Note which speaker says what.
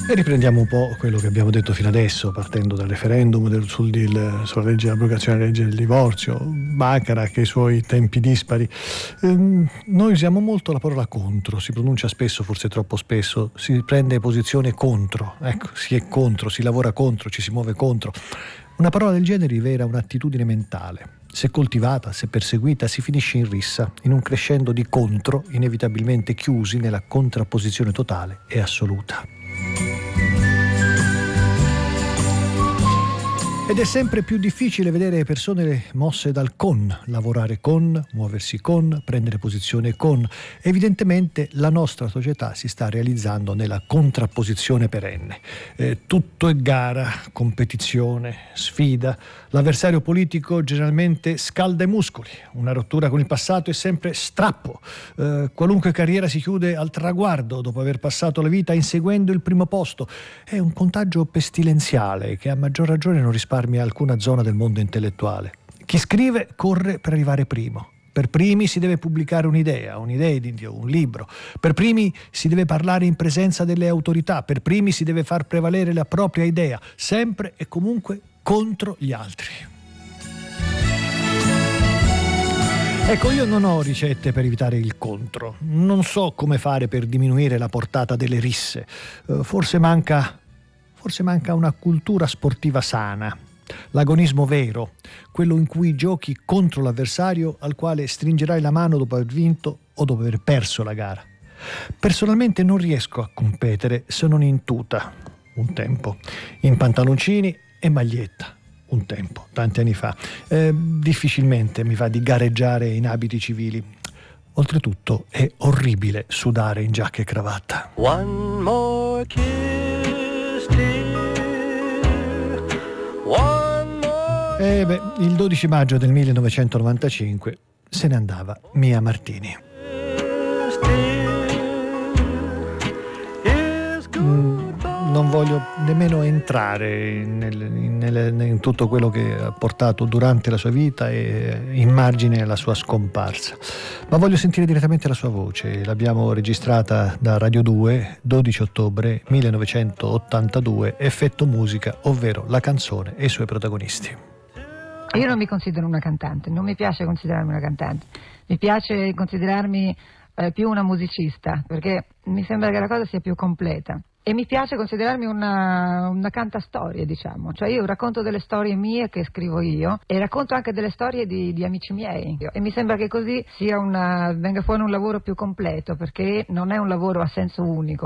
Speaker 1: E riprendiamo un po' quello che abbiamo detto fino adesso, partendo dal referendum sulla legge, l'abrogazione della legge del divorzio, Bacharach e i suoi tempi dispari. Noi usiamo molto la parola contro, si pronuncia spesso, forse troppo spesso, si prende posizione contro, ecco, si è contro, si lavora contro, ci si muove contro. Una parola del genere rivela un'attitudine mentale. Se coltivata, se perseguita, si finisce in rissa, in un crescendo di contro, inevitabilmente chiusi nella contrapposizione totale e assoluta. Ed è sempre più difficile vedere persone mosse dal con, lavorare con, muoversi con, prendere posizione con. Evidentemente la nostra società si sta realizzando nella contrapposizione perenne. Tutto è gara, competizione, sfida. L'avversario politico generalmente scalda i muscoli. Una rottura con il passato è sempre strappo. Qualunque carriera si chiude al traguardo dopo aver passato la vita inseguendo il primo posto. È un contagio pestilenziale che a maggior ragione non risparmia alcuna zona del mondo intellettuale. Chi scrive corre per arrivare primo. Per primi si deve pubblicare un'idea di Dio, un libro. Per primi si deve parlare in presenza delle autorità. Per primi si deve far prevalere la propria idea, sempre e comunque contro gli altri. Ecco, io non ho ricette per evitare il contro. Non so come fare per diminuire la portata delle risse. Forse manca una cultura sportiva sana. L'agonismo vero, quello in cui giochi contro l'avversario al quale stringerai la mano dopo aver vinto o dopo aver perso la gara. Personalmente non riesco a competere se non in tuta, un tempo, in pantaloncini e maglietta, un tempo, tanti anni fa. Difficilmente mi va di gareggiare in abiti civili. Oltretutto è orribile sudare in giacca e cravatta.
Speaker 2: One more kiss, dear. One more
Speaker 1: Il 12 maggio del 1995 se ne andava Mia Martini.
Speaker 2: kiss, dear, is good.
Speaker 1: Non voglio nemmeno entrare in tutto quello che ha portato durante la sua vita e in margine alla sua scomparsa, ma voglio sentire direttamente la sua voce. L'abbiamo registrata da Radio 2, 12 ottobre 1982, Effetto Musica, ovvero la canzone e i suoi protagonisti.
Speaker 3: Io non mi considero una cantante, non mi piace considerarmi una cantante, mi piace considerarmi più una musicista, perché mi sembra che la cosa sia più completa. E mi piace considerarmi una cantastorie, diciamo. Cioè io racconto delle storie mie che scrivo io e racconto anche delle storie di amici miei. E mi sembra che così venga fuori un lavoro più completo, perché non è un lavoro a senso unico.